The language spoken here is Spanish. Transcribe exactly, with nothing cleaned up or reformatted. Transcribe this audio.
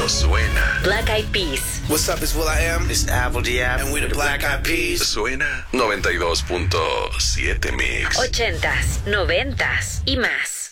suena. Black Eyed Peas. What's up, it's Will I Am. It's Apple Diab. And we're the Black Eyed Peas. Suena noventa y dos punto siete Mix. Ochentas, noventas y más.